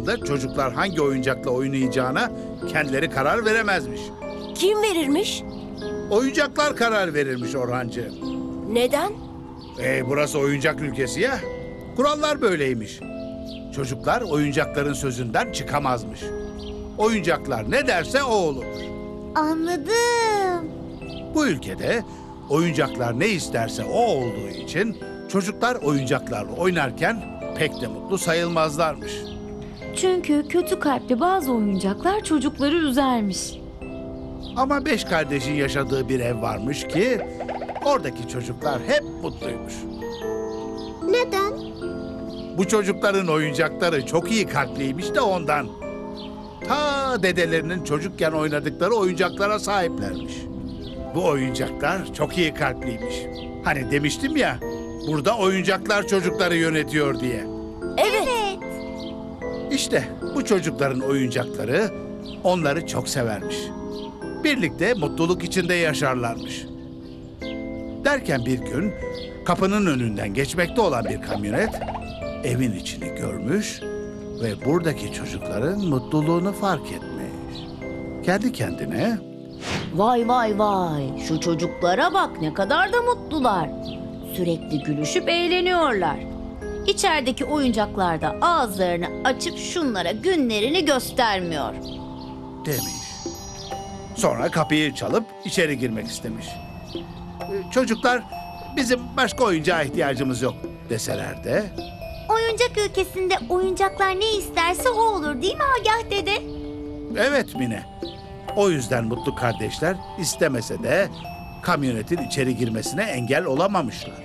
zamanında çocuklar hangi oyuncakla oynayacağına kendileri karar veremezmiş. Kim verirmiş? Oyuncaklar karar verirmiş Orhancığım. Neden? Burası oyuncak ülkesi ya. Kurallar böyleymiş. Çocuklar oyuncakların sözünden çıkamazmış. Oyuncaklar ne derse o olurmuş. Anladım. Bu ülkede oyuncaklar ne isterse o olduğu için çocuklar oyuncaklarla oynarken pek de mutlu sayılmazlarmış. Çünkü kötü kalpli bazı oyuncaklar çocukları üzermiş. Ama 5 kardeşin yaşadığı bir ev varmış ki oradaki çocuklar hep mutluymuş. Neden? Bu çocukların oyuncakları çok iyi kalpliymiş de ondan. Ta dedelerinin çocukken oynadıkları oyuncaklara sahiplermiş. Bu oyuncaklar çok iyi kalpliymiş. Hani demiştim ya, burada oyuncaklar çocukları yönetiyor diye. Evet. İşte bu çocukların oyuncakları onları çok severmiş. Birlikte mutluluk içinde yaşarlarmış. Derken bir gün kapının önünden geçmekte olan bir kamyonet evin içini görmüş ve buradaki çocukların mutluluğunu fark etmiş. Kendi kendine Vay vay vay, şu çocuklara bak ne kadar da mutlular. Sürekli gülüşüp eğleniyorlar. İçerideki oyuncaklar da ağızlarını açıp şunlara günlerini göstermiyor. demiş. Sonra kapıyı çalıp içeri girmek istemiş. Çocuklar bizim başka oyuncağa ihtiyacımız yok deseler de Oyuncak ülkesinde oyuncaklar ne isterse o olur değil mi Agah dede? evet Mine. O yüzden mutlu kardeşler istemese de kamyonetin içeri girmesine engel olamamışlar.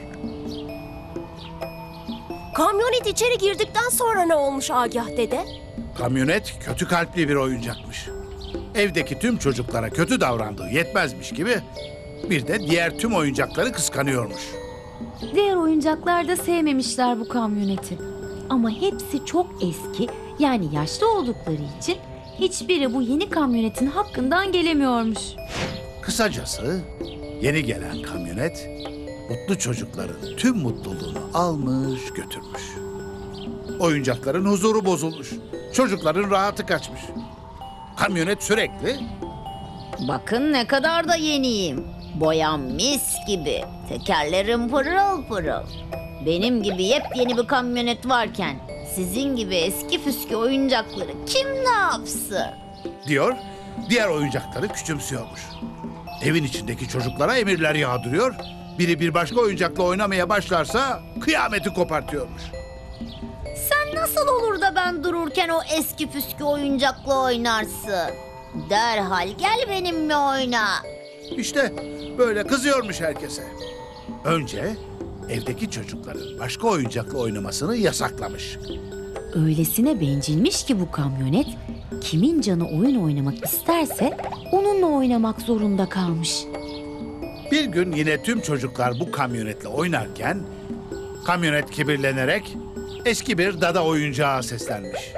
Kamyonet içeri girdikten sonra ne olmuş Agah dede? Kamyonet kötü kalpli bir oyuncakmış. Evdeki tüm çocuklara kötü davrandığı yetmezmiş gibi bir de diğer tüm oyuncakları kıskanıyormuş. Diğer oyuncaklar da sevmemişler bu kamyoneti. Ama hepsi çok eski, yani yaşlı oldukları için hiçbiri bu yeni kamyonetin hakkından gelemiyormuş. Kısacası yeni gelen kamyonet mutlu çocukların tüm mutluluğunu almış götürmüş. Oyuncakların huzuru bozulmuş. Çocukların rahatı kaçmış. Kamyonet sürekli Bakın ne kadar da yeniyim. Boyam mis gibi, tekerlerim pırıl pırıl. Benim gibi yepyeni bir kamyonet varken sizin gibi eski püskü oyuncakları kim ne yapsın? diyor, diğer oyuncakları küçümsüyormuş. Evin içindeki çocuklara emirler yağdırıyor, biri bir başka oyuncakla oynamaya başlarsa kıyameti kopartıyormuş. Sen nasıl olur da ben dururken o eski püskü oyuncakla oynarsın? Derhal gel benimle oyna. İşte böyle kızıyormuş herkese. Önce evdeki çocukların başka oyuncakla oynamasını yasaklamış. Öylesine bencilmiş ki bu kamyonet, kimin canı oyun oynamak isterse onunla oynamak zorunda kalmış. Bir gün yine tüm çocuklar bu kamyonetle oynarken kamyonet kibirlenerek eski bir dada oyuncağa seslenmiş.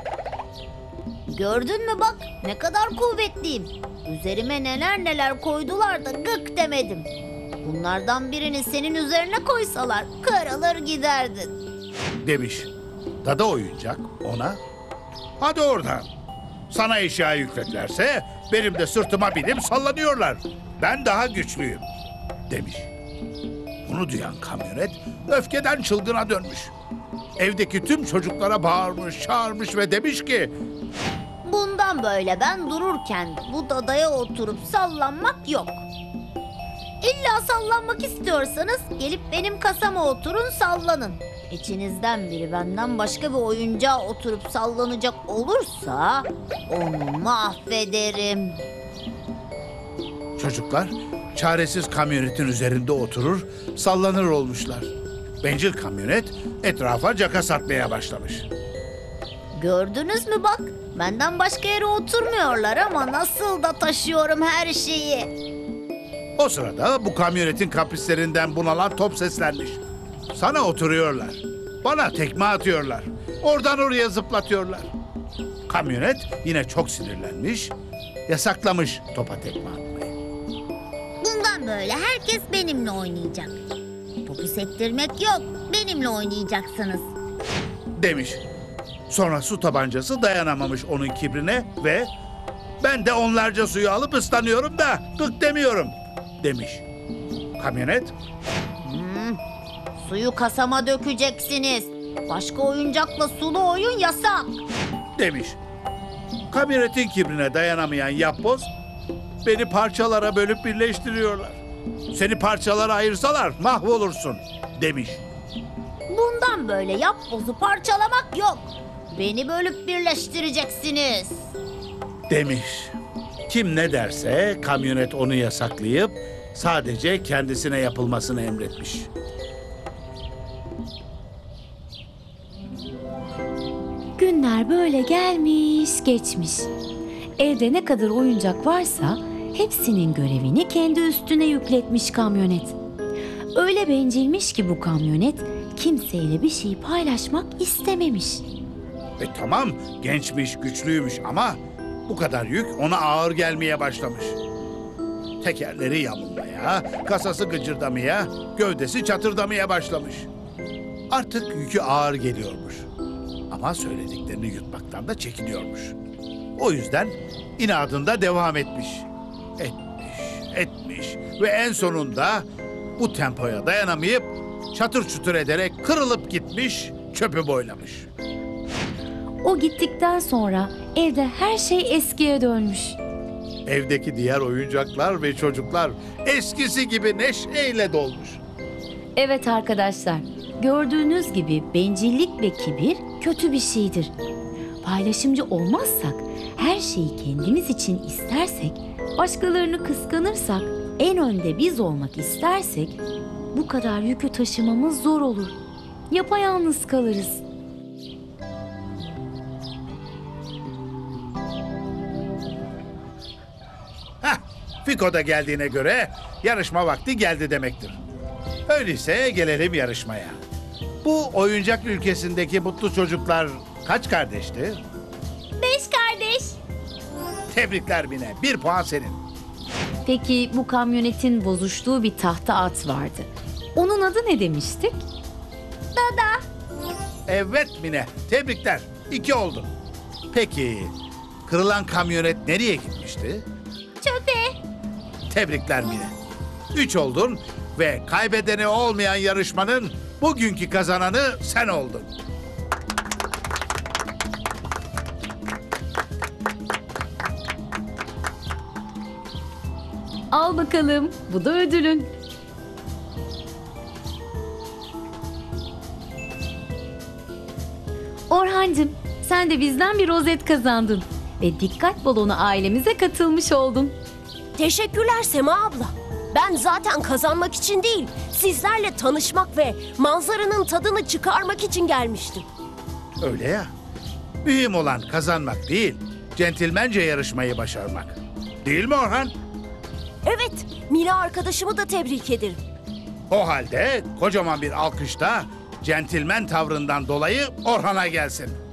Gördün mü bak ne kadar kuvvetliyim. Üzerime neler neler koydular da gık demedim. Bunlardan birini senin üzerine koysalar kırılır giderdin. Demiş. Dada oyuncak ona, hadi oradan. Sana eşya yükletlerse benim de sırtıma binip sallanıyorlar. Ben daha güçlüyüm demiş. Bunu duyan kamyonet öfkeden çılgına dönmüş. Evdeki tüm çocuklara bağırmış, çağırmış ve demiş ki Bundan böyle ben dururken bu dadaya oturup sallanmak yok. İlla sallanmak istiyorsanız gelip benim kasama oturun sallanın. İçinizden biri benden başka bir oyuncağa oturup sallanacak olursa onu mahvederim. çocuklar çaresiz kamyonetin üzerinde oturur, sallanır olmuşlar. Bencil kamyonet etrafa caka satmaya başlamış. Gördünüz mü bak, benden başka yere oturmuyorlar ama nasıl da taşıyorum her şeyi. O sırada bu kamyonetin kaprislerinden bunalan top seslenmiş. Sana oturuyorlar, bana tekme atıyorlar, oradan oraya zıplatıyorlar. Kamyonet yine çok sinirlenmiş, yasaklamış topa tekme atmayı. Bundan böyle herkes benimle oynayacak. Topu sektirmek yok, benimle oynayacaksınız. Demiş. Sonra su tabancası dayanamamış onun kibrine ve ben de onlarca suyu alıp ıslanıyorum da gık demiyorum demiş. Kamyonet Suyu kasama dökeceksiniz. Başka oyuncakla sulu oyun yasak. demiş. Kamyonetin kibrine dayanamayan yapboz beni parçalara bölüp birleştiriyorlar. Seni parçalara ayırsalar mahvolursun demiş. Bundan böyle yapbozu parçalamak yok. Beni bölüp birleştireceksiniz. Demiş. Kim ne derse kamyonet onu yasaklayıp sadece kendisine yapılmasını emretmiş. Günler böyle gelmiş geçmiş. Evde ne kadar oyuncak varsa hepsinin görevini kendi üstüne yükletmiş kamyonet. Öyle bencilmiş ki bu kamyonet kimseyle bir şey paylaşmak istememiş. Tamam gençmiş, güçlüymüş ama bu kadar yük ona ağır gelmeye başlamış. Tekerleri yamulmaya, kasası gıcırdamaya, gövdesi çatırdamaya başlamış. Artık yükü ağır geliyormuş. Ama söylediklerini yutmaktan da çekiniyormuş. O yüzden inadında devam etmiş. Etmiş ve en sonunda bu tempoya dayanamayıp çatır çutur ederek kırılıp gitmiş, çöpü boylamış. O gittikten sonra evde her şey eskiye dönmüş. Evdeki diğer oyuncaklar ve çocuklar eskisi gibi neşeyle dolmuş. Evet arkadaşlar, gördüğünüz gibi bencillik ve kibir kötü bir şeydir. Paylaşımcı olmazsak, her şeyi kendimiz için istersek, başkalarını kıskanırsak, en önde biz olmak istersek, bu kadar yükü taşımamız zor olur. Yapayalnız kalırız. Heh, Fiko da geldiğine göre yarışma vakti geldi demektir. Öyleyse gelelim yarışmaya. Bu oyuncak ülkesindeki mutlu çocuklar kaç kardeşti? 5 kardeş. Tebrikler Mine, 1 puan senin. Peki bu kamyonetin bozuştuğu bir tahta at vardı. Onun adı ne demiştik? Evet Mine, tebrikler, 2 oldu. Peki, kırılan kamyonet nereye gitmişti? Çöpe. Tebrikler Mine. 3 oldun ve kaybedeni olmayan yarışmanın bugünkü kazananı sen oldun. Al bakalım, bu da ödülün. Orhancığım, sen de bizden bir rozet kazandın. Ve Dikkat Balonu ailemize katılmış oldun. Teşekkürler Sema abla. Ben zaten kazanmak için değil, sizlerle tanışmak ve manzaranın tadını çıkarmak için gelmiştim. Öyle ya. Mühim olan kazanmak değil, centilmence yarışmayı başarmak. Değil mi Orhan? Evet, Mila arkadaşımı da tebrik ederim. O halde kocaman bir alkış da centilmen tavrından dolayı Orhan'a gelsin.